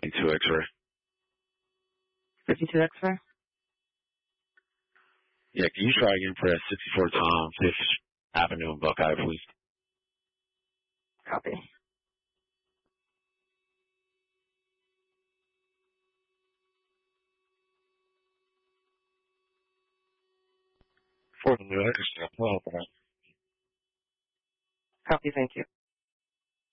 52 X-ray. 52 X-ray? Yeah, can you try again for that 64 Tom 5th Avenue in Buckeye, please? Copy. For the new extra, well, Copy, thank you.